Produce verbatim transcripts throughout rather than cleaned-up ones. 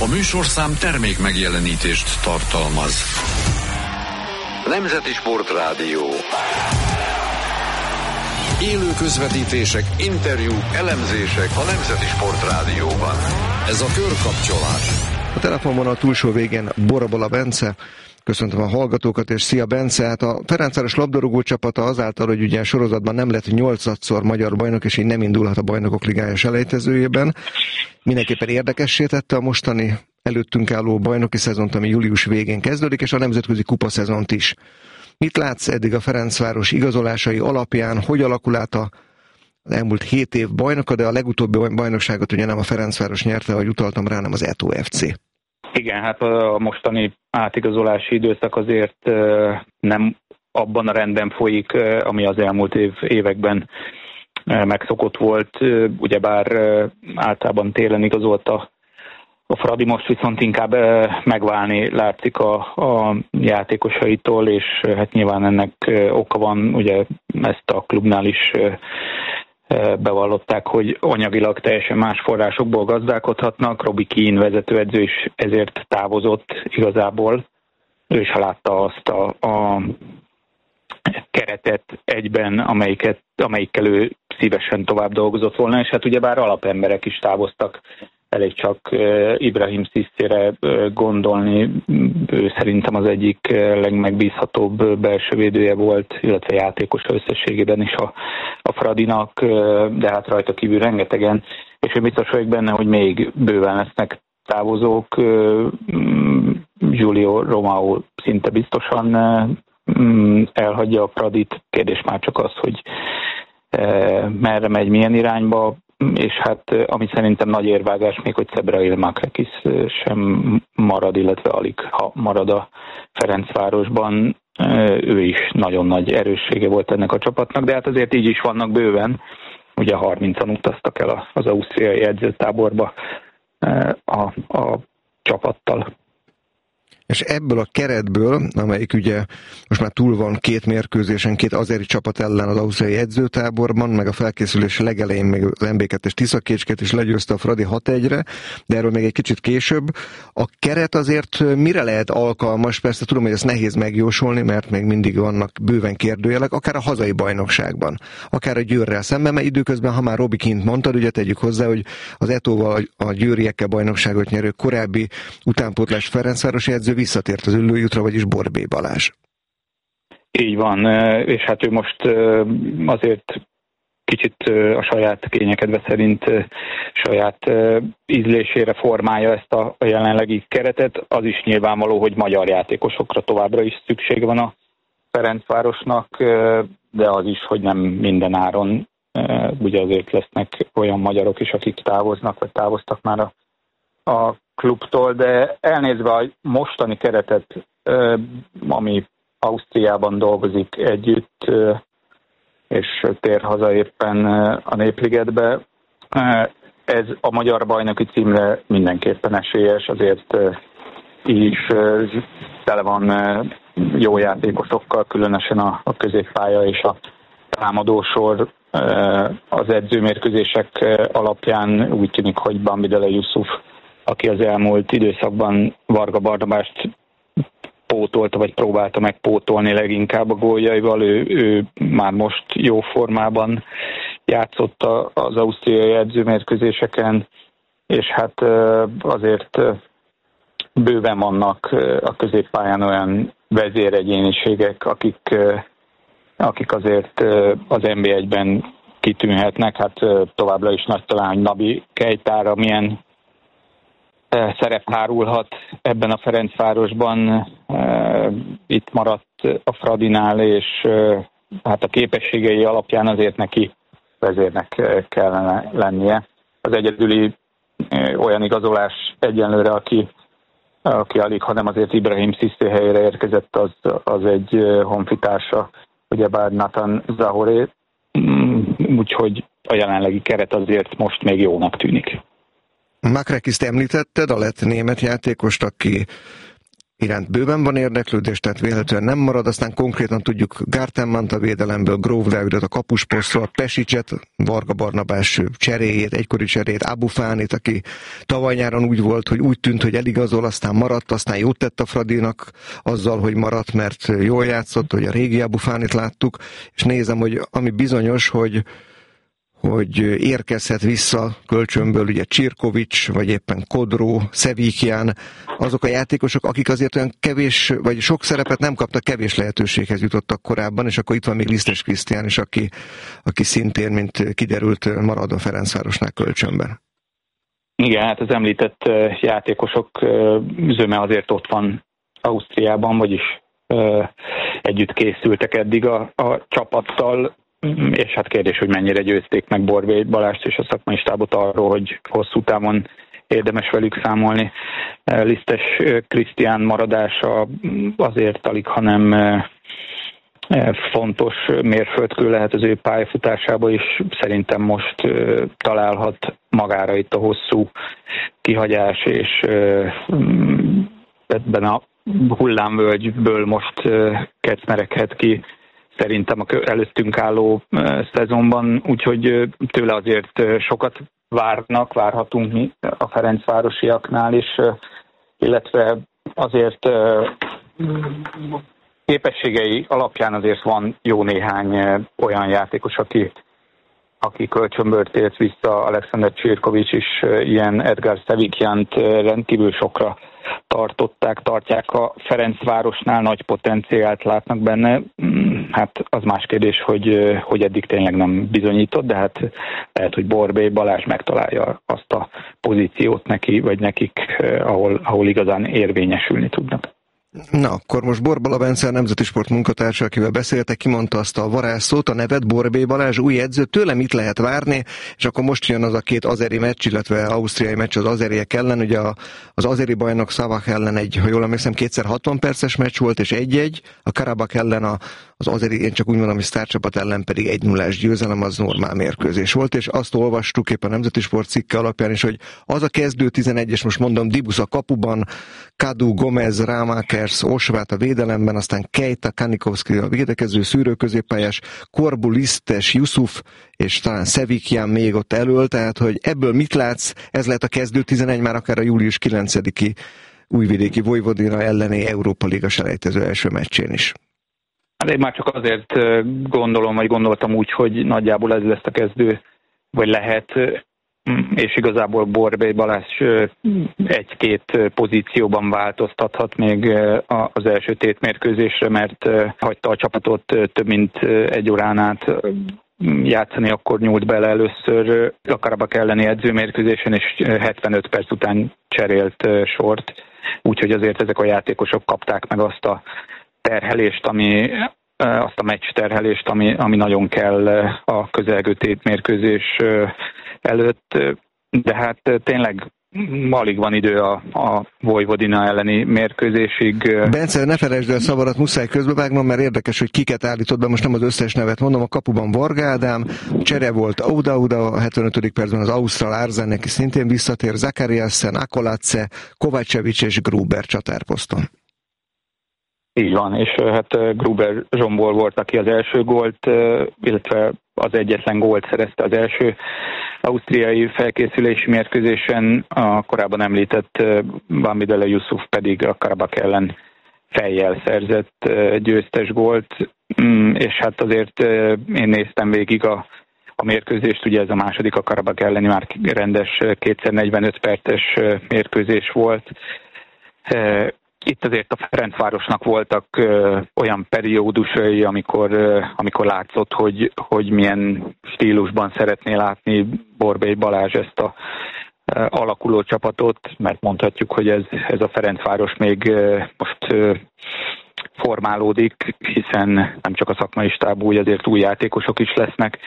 A műsorszám termék megjelenítést tartalmaz. Nemzeti Sportrádió. Élő közvetítések, interjúk, elemzések a Nemzeti Sportrádióban. Ez a Körkapcsolás. A telefonvonal túlsó végén Borobola Bence. Köszöntöm a hallgatókat, és szia Bence! Hát a Ferencváros labdarúgó csapata azáltal, hogy ugye sorozatban nem lett nyolcadszor magyar bajnok, és így nem indulhat a Bajnokok Ligája selejtezőjében, mindenképpen érdekessé tette a mostani előttünk álló bajnoki szezont, ami július végén kezdődik, és a nemzetközi kupaszezont is. Mit látsz eddig a Ferencváros igazolásai alapján, hogy alakul át az elmúlt hét év bajnoka, de a legutóbbi bajnokságot ugye nem a Ferencváros nyerte, ahogy utaltam rá, nem az é té o ef cé. Igen, hát a mostani átigazolási időszak azért nem abban a rendben folyik, ami az elmúlt év, években megszokott volt. Ugyebár általában télen igazolt a, a Fradi, most viszont inkább megválni látszik a, a játékosaitól, és hát nyilván ennek oka van, ugye ezt a klubnál is bevallották, hogy anyagilag teljesen más forrásokból gazdálkodhatnak. Robbie Keane vezetőedző is ezért távozott igazából. Ő is látta azt a, a keretet egyben, amelyiket, amelyikkel ő szívesen tovább dolgozott volna, és hát ugyebár alapemberek is távoztak. Elég csak Ibrahim Cissére gondolni, ő szerintem az egyik legmegbízhatóbb belső védője volt, illetve játékos összességében is a, a Fradinak, de hát rajta kívül rengetegen, és én biztos vagyok benne, hogy még bőven lesznek távozók. Giulio Romao szinte biztosan elhagyja a Fradit, kérdés már csak az, hogy merre megy, milyen irányba, és hát ami szerintem nagy érvágás még, hogy Cebrail Makrekis sem marad, illetve alig ha marad a Ferencvárosban. Ő is nagyon nagy erőssége volt ennek a csapatnak, de hát azért így is vannak bőven. Ugye harmincan utaztak el az ausztriai edzőtáborba a, a csapattal. És ebből a keretből, amelyik ugye most már túl van két mérkőzésen, két azeri csapat ellen az ausztriai edzőtáborban, meg a felkészülés legelején még az em bé kettes Tiszakécskét is legyőzte a Fradi hat egyre, de erről még egy kicsit később. A keret azért mire lehet alkalmas? Persze tudom, hogy ezt nehéz megjósolni, mert még mindig vannak bőven kérdőjelek, akár a hazai bajnokságban, akár a Győrrel szemben, mert időközben, ha már Robi Kint mondtad, ugye tegyük hozzá, hogy az é té o-val a győriekkel bajnokságot nyerő korábbi utánpótlás Ferencvárosi edző visszatért az ülőjutra, vagyis Borbély Balázs. Így van, és hát ő most azért kicsit a saját kényekedve szerint saját ízlésére formálja ezt a jelenlegi keretet. Az is nyilvánvaló, hogy magyar játékosokra továbbra is szükség van a Ferencvárosnak, de az is, hogy nem minden áron. Ugye azért lesznek olyan magyarok is, akik távoznak, vagy távoztak már a, a klubtól, de elnézve a mostani keretet, ami Ausztriában dolgozik együtt, és tér haza éppen a Népligetbe, ez a magyar bajnoki címre mindenképpen esélyes, azért így is tele van jó játékosokkal, különösen a, a középpálya és a támadósor. Az edzőmérkőzések alapján úgy tűnik, hogy Bambidele Yusuf, aki az elmúlt időszakban Varga Barnabást pótolta, vagy próbálta megpótolni leginkább a góljaival, ő, ő már most jó formában játszott az ausztriai edzőmérkőzéseken, és hát azért bőven vannak a középpályán olyan vezéregyéniségek, akik, akik azért az en bé egyben kitűnhetnek. Hát továbbra is nagy talán, hogy Nabi Keitara milyen szerep hárulhat ebben a Ferencvárosban. Itt maradt a Fradinál, és hát a képességei alapján azért neki vezérnek kellene lennie. Az egyedüli olyan igazolás egyenlőre, aki, aki alig, hanem azért Ibrahim Cissé helyére érkezett, az, az egy honfitársa, ugyebár Nathan Zahoré, úgyhogy a jelenlegi keret azért most még jónak tűnik. Makrekiszt említetted, a lett német játékost, aki iránt bőven van érdeklődés, tehát véletlenül nem marad, aztán konkrétan tudjuk Gártenmant a védelemből, Grove Davidot a kapusposztról, Pesicet, Varga Barnabás cseréjét, egykori cseréjét, Abu Fanit, aki tavaly nyáron úgy volt, hogy úgy tűnt, hogy eligazol, aztán maradt, aztán jót tett a Fradinak azzal, hogy maradt, mert jól játszott, hogy a régi Abu Fanit láttuk, és nézem, hogy ami bizonyos, hogy hogy érkezhet vissza kölcsönből ugye Csirkovics, vagy éppen Kodró, Szevikján, azok a játékosok, akik azért olyan kevés, vagy sok szerepet nem kaptak, kevés lehetőséghez jutottak korábban, és akkor itt van még Lisztes Krisztián is, aki, aki szintén, mint kiderült, marad a Ferencvárosnál kölcsönben. Igen, hát az említett játékosok zöme azért ott van Ausztriában, vagyis együtt készültek eddig a, a csapattal, és hát kérdés, hogy mennyire győzték meg Borbély Balást és a szakmai stábot arról, hogy hosszú távon érdemes velük számolni. Lisztes Krisztián maradása azért alig, hanem fontos mérföldkő lehet az ő pályafutásába is. Szerintem most találhat magára itt a hosszú kihagyás, és ebben a hullámvölgyből most kecmereghet ki szerintem a előttünk álló szezonban, úgyhogy tőle azért sokat várnak, várhatunk mi a ferencvárosiaknál is, illetve azért képességei alapján azért van jó néhány olyan játékos, aki, aki kölcsönből tért vissza, Alexander Csirkovics is ilyen, Edgar Szevikjánt rendkívül sokra tartották, tartják a Ferencvárosnál, nagy potenciált látnak benne. Hát az más kérdés, hogy, hogy eddig tényleg nem bizonyított, de hát lehet, hogy Borbély Balázs megtalálja azt a pozíciót neki, vagy nekik, ahol, ahol igazán érvényesülni tudnak. Na, akkor most Borbala Bence, a Nemzeti Sport munkatársa, akivel beszéltek, kimondta azt a varázsszót, a nevet, Borbély Balázs, új edző, tőle mit lehet várni, és akkor most jön az a két azeri meccs, illetve ausztriai meccs az azeriek ellen, ugye az azeri bajnok Szavak ellen egy, ha jól emlékszem, kétszer hatvan perces meccs volt, és egy-egy, a Karabak ellen a, az azeri, én csak úgy mondom, hogy sztárcsapat ellen pedig egy nullás győzelem, az normál mérkőzés volt, és azt olvastuk épp a Nemzeti Sport cikke alapján is, hogy az a kezdő tizenegyes, most mondom, Dibusz a kapuban, Kadu, Gomez, Rámákers, Osvát a védelemben, aztán Kejta, Kanikovszki a védekező szűrőközéppályás, Korbu, Lisztes, Jusuf, és talán Szevikján még ott elől, tehát hogy ebből mit látsz, ez lehet a kezdő tizenegy már akár a július kilencediki újvidéki Vojvodina elleni Európa Liga selejtező első meccsén is. Hát én már csak azért gondolom, vagy gondoltam úgy, hogy nagyjából ez lesz a kezdő, vagy lehet, és igazából Borbély Balázs egy-két pozícióban változtathat még az első tétmérkőzésre, mert hagyta a csapatot több mint egy órán át játszani, akkor nyúlt bele először a Karabak elleni edzőmérkőzésen, és hetvenöt perc után cserélt sort, úgyhogy azért ezek a játékosok kapták meg azt a terhelést, ami, azt a meccs terhelést, ami, ami nagyon kell a közelgő tétmérkőzés előtt, de hát tényleg alig van idő a, a Vojvodina elleni mérkőzésig. Bence, ne felejtsd el szabadat, muszáj közbevágnom, mert érdekes, hogy kiket állítod be, most nem az összes nevet mondom, a kapuban Varga Ádám, csere volt Auda Auda, a hetvenötödik percben az Ausztrál Árzen, neki szintén visszatér, Zakariasen, Akolatse, Kovácsevics és Gruber csatárposzton. Így van, és hát Gruber Zsombor volt, aki az első gólt, illetve az egyetlen gólt szerezte az első ausztriai felkészülési mérkőzésen, a korábban említett Bamidele Jusuf pedig a Karabak ellen fejjel szerzett győztes gólt, és hát azért én néztem végig a, a mérkőzést, ugye ez a második a Karabak elleni már rendes kétszer negyvenöt perces mérkőzés volt. Itt azért a Ferencvárosnak voltak ö, olyan periódusai, amikor, ö, amikor látszott, hogy, hogy milyen stílusban szeretné látni Borbély Balázs ezt a ö, alakuló csapatot, mert mondhatjuk, hogy ez, ez a Ferencváros még ö, most ö, formálódik, hiszen nem csak a szakmai stáb, úgy azért új játékosok is lesznek.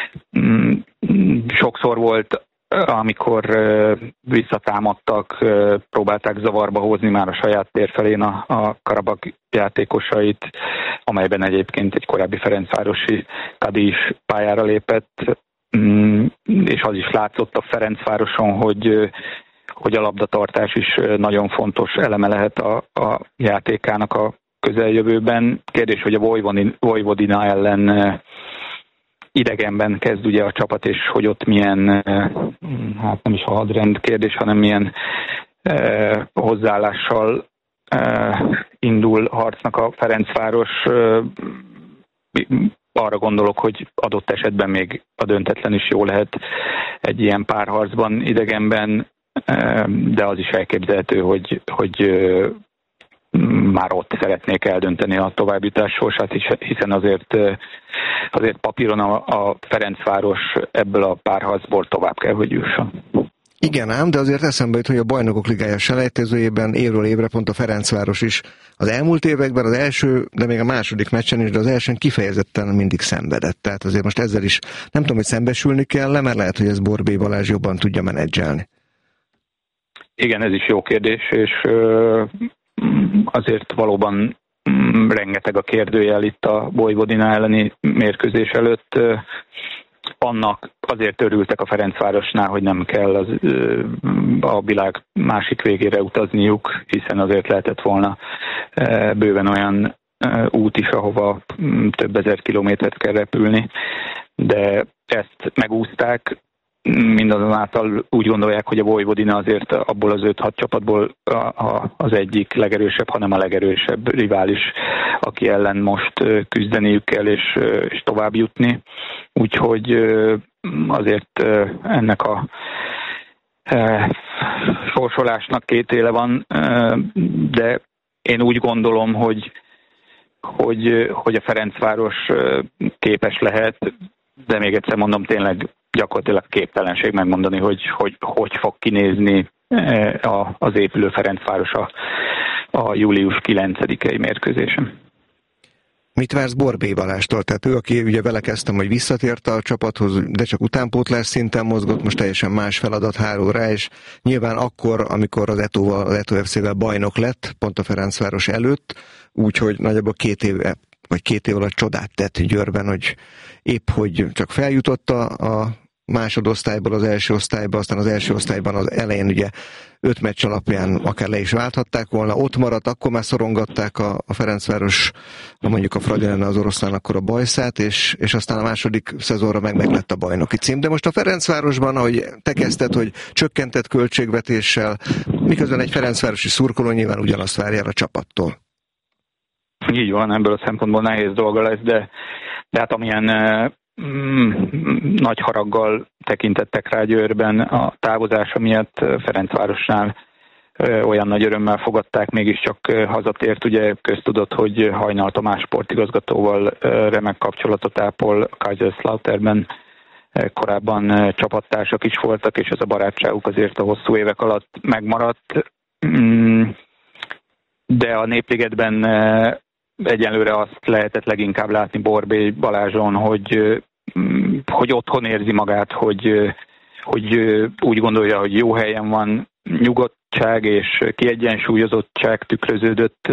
Sokszor volt, amikor uh, visszatámadtak, uh, próbálták zavarba hozni már a saját tér felén a, a Karabak játékosait, amelyben egyébként egy korábbi ferencvárosi Kadi is pályára lépett, um, és az is látszott a Ferencvároson, hogy, hogy a labdatartás is nagyon fontos eleme lehet a, a játékának a közeljövőben. Kérdés, hogy a Vojvodina ellen idegenben kezd ugye a csapat, és hogy ott milyen, hát nem is a hadrend kérdés, hanem milyen eh, hozzáállással eh, indul harcnak a Ferencváros. Eh, arra gondolok, hogy adott esetben még a döntetlen is jó lehet egy ilyen párharcban idegenben, eh, de az is elképzelhető, hogy, hogy eh, már ott szeretnék eldönteni a továbbjutás sorsát, hiszen azért, azért papíron a, a Ferencváros ebből a párharcból tovább kell, hogy jusson. Igen ám, de azért eszembe jut, hogy a Bajnokok Ligája selejtezőjében évről évre pont a Ferencváros is az elmúlt években az első, de még a második meccsen is, de az elsőn kifejezetten mindig szenvedett. Tehát azért most ezzel is nem tudom, hogy szembesülni kell, mert lehet, hogy ez Borbély Balázs jobban tudja menedzselni. Igen, ez is jó kérdés, és azért valóban rengeteg a kérdőjel itt a Vojvodina elleni mérkőzés előtt. Annak azért örültek a Ferencvárosnál, hogy nem kell az, a világ másik végére utazniuk, hiszen azért lehetett volna bőven olyan út is, ahova több ezer kilométert kell repülni, de ezt megúszták. Mindazonáltal úgy gondolják, hogy a Vojvodina azért abból az öt-hat csapatból az egyik legerősebb, hanem a legerősebb rivális, aki ellen most küzdeniük kell és, és tovább jutni. Úgyhogy azért ennek a sorsolásnak két éle van, de én úgy gondolom, hogy, hogy, hogy a Ferencváros képes lehet, de még egyszer mondom, tényleg gyakorlatilag képtelenség megmondani, hogy hogy, hogy fog kinézni az épülő Ferencváros a, a július kilencedikei mérkőzésen. Mit vársz Borbély Balástól? Tehát ő, aki ugye vele kezdtem, hogy visszatért a csapathoz, de csak utánpótlás szinten mozgott, most teljesen más feladat hárul rá, és nyilván akkor, amikor az Etóval, az Etó ef cével bajnok lett, pont a Ferencváros előtt, úgyhogy nagyjából két éve vagy két év alatt csodát tett Győrben, hogy épp hogy csak feljutott a másodosztályból az első osztályba, aztán az első osztályban az elején ugye öt meccs alapján akár le is válthatták volna, ott maradt, akkor már szorongatták a, a Ferencváros, ha mondjuk a Fradi lenne az oroszlán, akkor a bajszát, és, és aztán a második szezonra meg meg lett a bajnoki cím. De most a Ferencvárosban, ahogy te kezdted, hogy csökkentett költségvetéssel, miközben egy ferencvárosi szurkoló nyilván ugyanazt várja el a csapattól. Így van, ebből a szempontból nehéz dolga lesz, de, de hát amilyen mm, nagy haraggal tekintettek rá Győrben a távozása miatt, Ferencvárosnál ö, olyan nagy örömmel fogadták, mégiscsak ö, hazatért. Ugye köztudott, hogy Hajnal Tamás sportigazgatóval ö, remek kapcsolatot ápol Kaiserslauternben, korábban ö, csapattársak is voltak, és ez a barátságuk azért a hosszú évek alatt megmaradt. Mm, de a Népligetben egyelőre azt lehetett leginkább látni Borbély Balázson, hogy, hogy otthon érzi magát, hogy, hogy úgy gondolja, hogy jó helyen van, nyugodtság és kiegyensúlyozottság tükröződött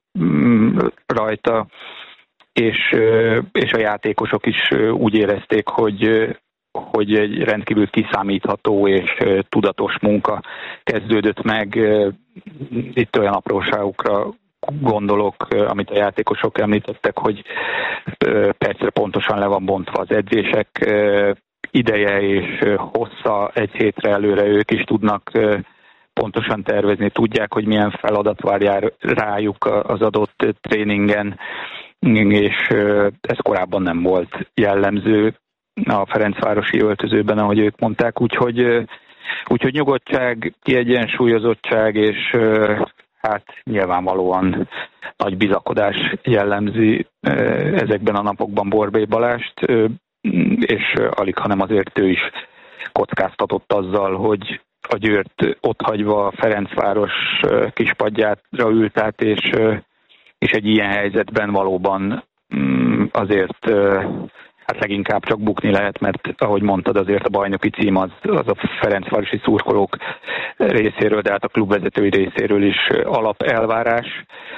rajta, és, és a játékosok is úgy érezték, hogy, hogy egy rendkívül kiszámítható és tudatos munka kezdődött meg. Itt olyan apróságokra gondolok, amit a játékosok említettek, hogy percre pontosan le van bontva az edzések ideje és hossza, egy hétre előre ők is tudnak pontosan tervezni, tudják, hogy milyen feladat vár rájuk az adott tréningen, és ez korábban nem volt jellemző a ferencvárosi öltözőben, ahogy ők mondták, úgyhogy, úgyhogy nyugodtság, kiegyensúlyozottság és hát nyilvánvalóan nagy bizakodás jellemzi ezekben a napokban Borbély Balást, és alig, hanem azért ő is kockáztatott azzal, hogy a Győrt otthagyva a Ferencváros kispadjára ült át, és, és egy ilyen helyzetben valóban azért hát leginkább csak bukni lehet, mert ahogy mondtad, azért a bajnoki cím az, az a ferencvárosi szurkolók részéről, de hát a klubvezetői részéről is alapelvárás.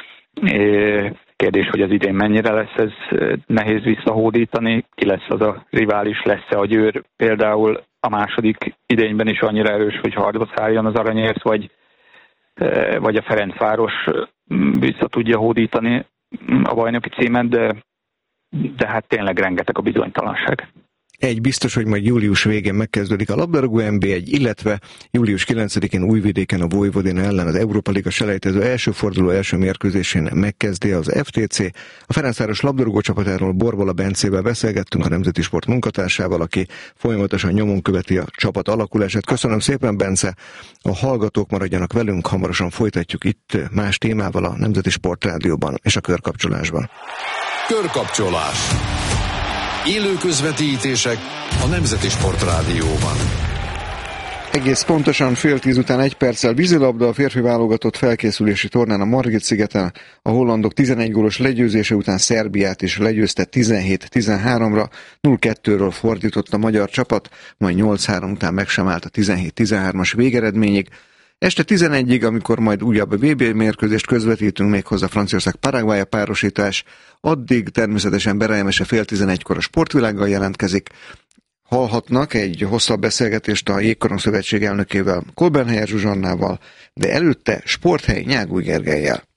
Kérdés, hogy az idén mennyire lesz ez nehéz visszahódítani, ki lesz az a rivális, lesz-e a Győr például a második idényben is annyira erős, hogy harcba szálljon az aranyért, vagy, vagy a Ferencváros vissza tudja hódítani a bajnoki címet, de, de hát tényleg rengeteg a bizonytalanság. Egy biztos, hogy majd július végén megkezdődik a labdarúgó en bé egy, illetve július kilencedikén Újvidéken a Vojvodina ellen az Európa Liga selejtező első forduló első mérkőzésén megkezdi az ef té cé. A Ferencváros labdarúgó csapatáról Borbola Bencével beszélgettünk, a Nemzeti Sport munkatársával, aki folyamatosan nyomon követi a csapat alakulását. Köszönöm szépen, Bence! A hallgatók maradjanak velünk, hamarosan folytatjuk itt más témával a Nemzeti Sport Rádióban és a körkapcsolásban. Körkapcsolás. Élő közvetítések a Nemzeti Sport Rádióban. Egész pontosan fél tíz után egy perccel vízilabda, a férfi válogatott felkészülési tornán a Margit-szigeten. A hollandok tizenegy gólos legyőzése után Szerbiát is legyőzte tizenhét tizenháromra, nulla kettőről fordított a magyar csapat, majd nyolc három után meg sem állt a tizenhét tizenhármas végeredményig. Este tizenegyig, amikor majd újabb vé bé mérkőzést közvetítünk, méghozzá Franciaország-Paraguay párosítás, addig természetesen Berejemese fél tizenegykor a Sportvilággal jelentkezik. Hallhatnak egy hosszabb beszélgetést a Jégkorong Szövetség elnökével, Kolbenhelyer Zsuzsannával, de előtte Sporthely Nyáguly Gergellyel.